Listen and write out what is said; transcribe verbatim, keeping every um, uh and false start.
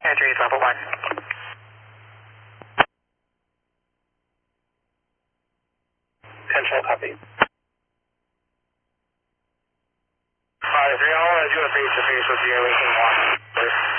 Entry level one. Control copy. Five three, I want to do a face to face with you. We can walk first.